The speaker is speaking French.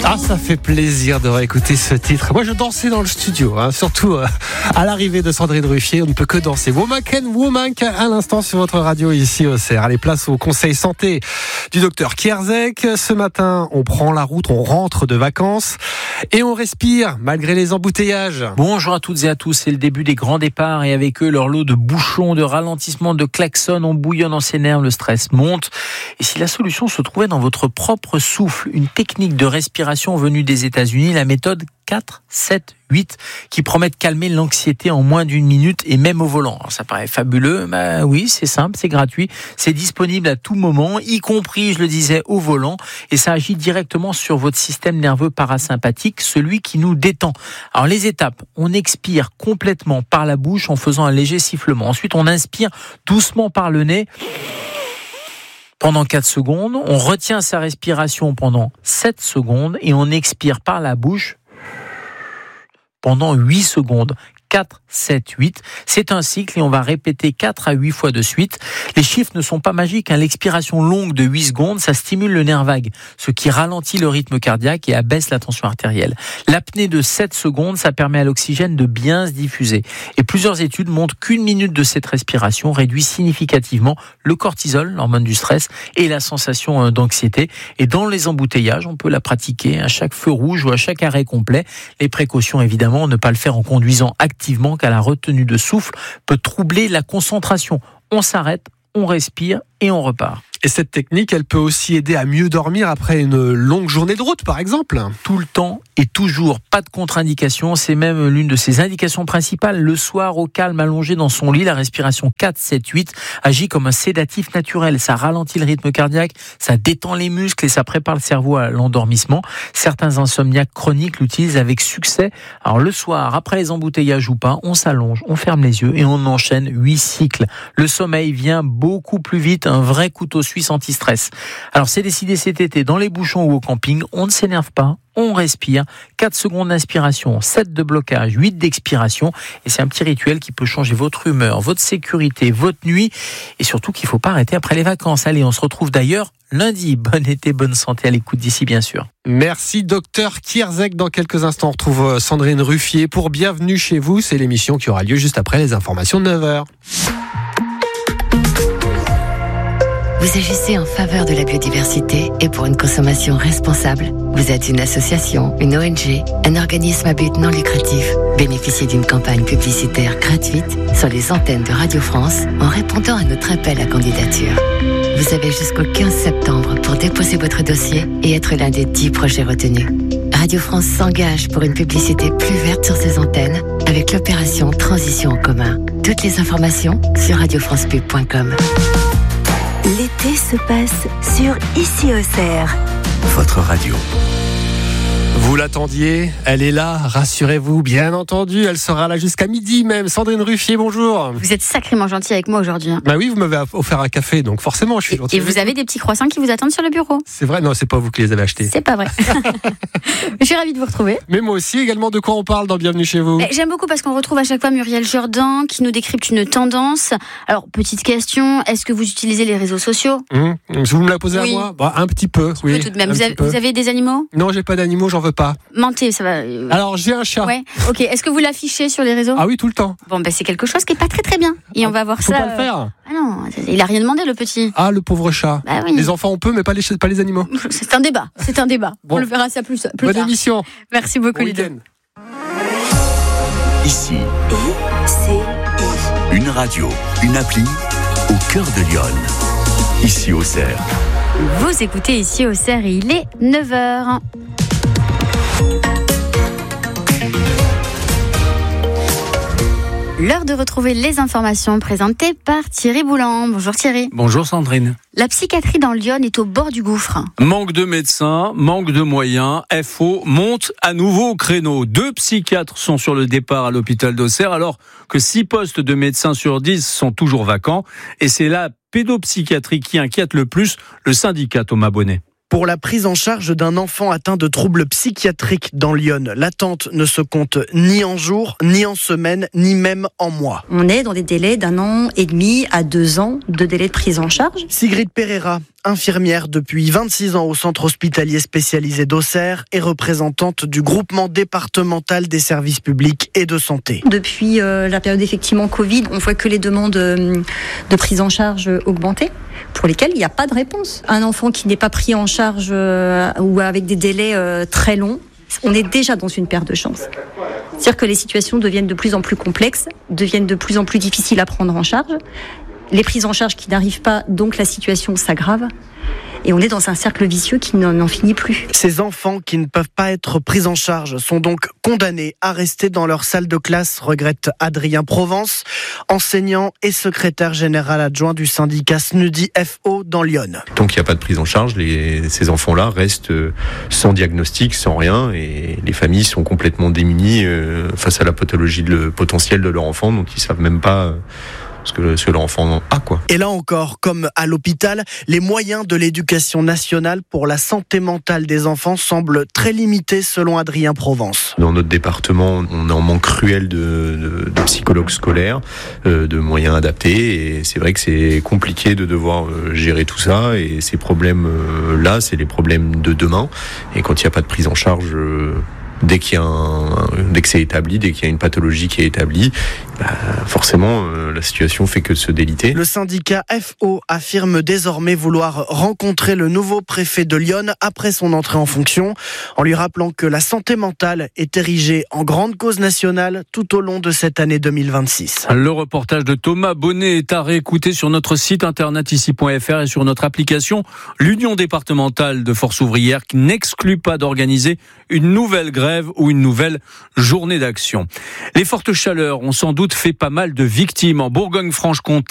Ah, ça fait plaisir de réécouter ce titre. Moi, je dansais dans le studio, surtout à l'arrivée de Sandrine Ruffier. On ne peut que danser. Womank à l'instant sur votre radio ici au CER. Allez, place au conseil santé du docteur Kierzek. Ce matin, on prend la route, on rentre de vacances et on respire malgré les embouteillages. Bonjour à toutes et à tous. C'est le début des grands départs et avec eux leur lot de bouchons, de ralentissements, de klaxons. On bouillonne dans ses nerfs, le stress monte. Et si la solution se trouvait dans votre propre souffle, une technique de respiration venue des États-Unis, la méthode 4, 7, 8, qui promet de calmer l'anxiété en moins d'une minute et même au volant. Alors, ça paraît fabuleux, mais oui, c'est simple, c'est gratuit, c'est disponible à tout moment, y compris, je le disais, au volant, et ça agit directement sur votre système nerveux parasympathique, celui qui nous détend. Alors les étapes, on expire complètement par la bouche en faisant un léger sifflement. Ensuite, on inspire doucement par le nez pendant 4 secondes, on retient sa respiration pendant 7 secondes et on expire par la bouche pendant 8 secondes. 4, 7, 8. C'est un cycle et on va répéter 4 à 8 fois de suite. Les chiffres ne sont pas magiques. L'expiration longue de 8 secondes, ça stimule le nerf vague, ce qui ralentit le rythme cardiaque et abaisse la tension artérielle. L'apnée de 7 secondes, ça permet à l'oxygène de bien se diffuser. Et plusieurs études montrent qu'une minute de cette respiration réduit significativement le cortisol, l'hormone du stress, et la sensation d'anxiété. Et dans les embouteillages, on peut la pratiquer à chaque feu rouge ou à chaque arrêt complet. Les précautions, évidemment, ne pas le faire en conduisant activement, car la retenue de souffle peut troubler la concentration. On s'arrête, on respire et on repart. Et cette technique, elle peut aussi aider à mieux dormir après une longue journée de route, par exemple. Tout le temps et toujours, pas de contre-indication. C'est même l'une de ses indications principales. Le soir, au calme, allongé dans son lit, la respiration 4, 7, 8 agit comme un sédatif naturel. Ça ralentit le rythme cardiaque, ça détend les muscles et ça prépare le cerveau à l'endormissement. Certains insomniaques chroniques l'utilisent avec succès. Alors le soir, après les embouteillages ou pas, on s'allonge, on ferme les yeux et on enchaîne 8 cycles. Le sommeil vient beaucoup plus vite, un vrai couteau suisse anti-stress. Alors c'est décidé cet été, dans les bouchons ou au camping, on ne s'énerve pas, on respire, 4 secondes d'inspiration, 7 de blocage, 8 d'expiration, et c'est un petit rituel qui peut changer votre humeur, votre sécurité, votre nuit, et surtout qu'il ne faut pas arrêter après les vacances. Allez, on se retrouve d'ailleurs lundi. Bon été, bonne santé à l'écoute d'ici, bien sûr. Merci docteur Kierzek. Dans quelques instants, on retrouve Sandrine Ruffier pour Bienvenue chez vous. C'est l'émission qui aura lieu juste après les informations de 9h. Vous agissez en faveur de la biodiversité et pour une consommation responsable. Vous êtes une association, une ONG, un organisme à but non lucratif. Bénéficiez d'une campagne publicitaire gratuite sur les antennes de Radio France en répondant à notre appel à candidature. Vous avez jusqu'au 15 septembre pour déposer votre dossier et être l'un des 10 projets retenus. Radio France s'engage pour une publicité plus verte sur ses antennes avec l'opération Transition en commun. Toutes les informations sur radiofrancepub.com. L'été se passe sur Ici au CER. Votre radio. Vous l'attendiez, elle est là, rassurez-vous, bien entendu, elle sera là jusqu'à midi même. Sandrine Ruffier, bonjour. Vous êtes sacrément gentil avec moi aujourd'hui. Bah oui, vous m'avez offert un café, donc forcément je suis gentil. Et vous avez des petits croissants qui vous attendent sur le bureau. C'est vrai? Non, c'est pas vous qui les avez achetés. C'est pas vrai. Je suis ravie de vous retrouver. Mais moi aussi, également, de quoi on parle dans Bienvenue chez vous? J'aime beaucoup parce qu'on retrouve à chaque fois Muriel Jourdan qui nous décrypte une tendance. Alors, petite question, est-ce que vous utilisez les réseaux sociaux? Vous me la posez Oui. à moi? Bah, un petit peu, oui. Tout de même. Vous Vous avez des animaux? Non, j'ai pas d'animaux, j'en veux pas. Mentez, ça va. Alors, j'ai un chat. Ouais. Ok. Est-ce que vous l'affichez sur les réseaux? Ah oui, tout le temps. Bon, ben c'est quelque chose qui est pas très très bien. Et on va voir Faut ça. pas le faire. Ah non, il a rien demandé le petit. Ah, le pauvre chat. Bah oui. Les enfants on peut, mais pas les animaux. C'est un débat. C'est un débat. Bon. On le verra ça plus Bonne tard. émission. Merci beaucoup Bon les deux. week-end. Ici, ICI. une radio, une appli au cœur de Lyon. Ici au CER. Vous écoutez Ici au CER et il est 9h. L'heure de retrouver les informations présentées par Thierry Boulan. Bonjour Thierry. Bonjour Sandrine. La psychiatrie dans Lyon est au bord du gouffre. Manque de médecins, manque de moyens, FO monte à nouveau au créneau. 2 psychiatres sont sur le départ à l'hôpital d'Auxerre alors que 6 postes de médecins sur 10 sont toujours vacants. Et c'est la pédopsychiatrie qui inquiète le plus le syndicat Thomas Bonnet. Pour la prise en charge d'un enfant atteint de troubles psychiatriques dans Lyon, l'attente ne se compte ni en jours, ni en semaines, ni même en mois. On est dans des délais d'1 an et demi à 2 ans de délai de prise en charge. Sigrid Pereira infirmière depuis 26 ans au centre hospitalier spécialisé d'Auxerre et représentante du groupement départemental des services publics et de santé. Depuis la période effectivement Covid, on voit que les demandes de prise en charge augmentaient, pour lesquelles il n'y a pas de réponse. Un enfant qui n'est pas pris en charge ou avec des délais très longs, on est déjà dans une perte de chance. C'est-à-dire que les situations deviennent de plus en plus complexes, deviennent de plus en plus difficiles à prendre en charge. Les prises en charge qui n'arrivent pas, donc la situation s'aggrave. Et on est dans un cercle vicieux qui n'en finit plus. Ces enfants qui ne peuvent pas être pris en charge sont donc condamnés à rester dans leur salle de classe, regrette Adrien Provence, enseignant et secrétaire général adjoint du syndicat SNUDI FO dans l'Yonne. Tant qu'il n'y a pas de prise en charge, ces enfants-là restent sans diagnostic, sans rien, et les familles sont complètement démunies face à la pathologie potentielle de leur enfant, dont ils ne savent même pas ce que leur enfant a, quoi. Et là encore, comme à l'hôpital, les moyens de l'éducation nationale pour la santé mentale des enfants semblent très limités selon Adrien Provence. Dans notre département, on est en manque cruel de psychologues scolaires, de moyens adaptés, et c'est vrai que c'est compliqué de devoir gérer tout ça, et ces problèmes-là, c'est les problèmes de demain, et quand il n'y a pas de prise en charge dès que c'est établi, dès qu'il y a une pathologie qui est établie, forcément la situation fait que se déliter. Le syndicat FO affirme désormais vouloir rencontrer le nouveau préfet de l'Yonne après son entrée en fonction, en lui rappelant que la santé mentale est érigée en grande cause nationale tout au long de cette année 2026. Le reportage de Thomas Bonnet est à réécouter sur notre site internet ici.fr et sur notre application. L'Union départementale de force ouvrière qui n'exclut pas d'organiser une nouvelle grève ou une nouvelle journée d'action. Les fortes chaleurs ont sans doute fait pas mal de victimes en Bourgogne-Franche-Comté.